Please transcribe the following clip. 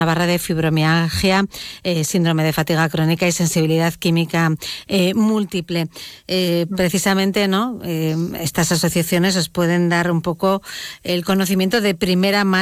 Navarra de fibromialgia, síndrome de fatiga crónica y sensibilidad química múltiple. Precisamente, ¿no? Estas asociaciones os pueden dar un poco el conocimiento de primera mano